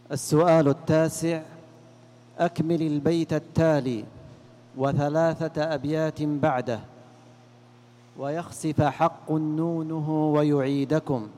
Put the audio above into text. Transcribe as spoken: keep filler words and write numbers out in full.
السؤال التاسع: أكمل البيت التالي وثلاثة أبيات بعده، ويخسف حق نونه ويعيدكم.